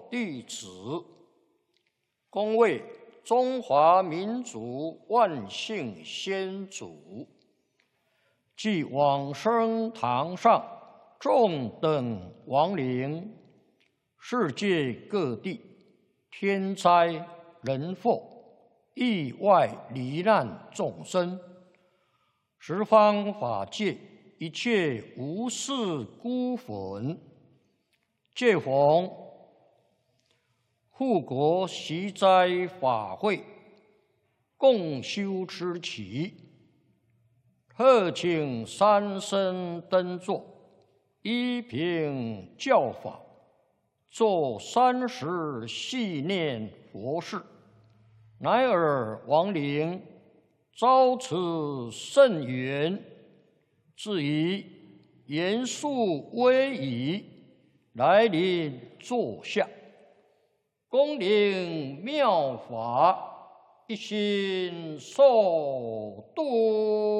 弟子，恭为中华民族万姓先祖，即往生堂上众等亡灵，世界各地天灾人祸、意外罹难众生，十方法界一切无事孤魂，借逢护国习斋法会，共修之期，特请三僧登座，依凭教法，做30系念佛事，乃尔亡灵遭此甚缘，至以严肃威仪来临座下，恭领妙法，一心受度。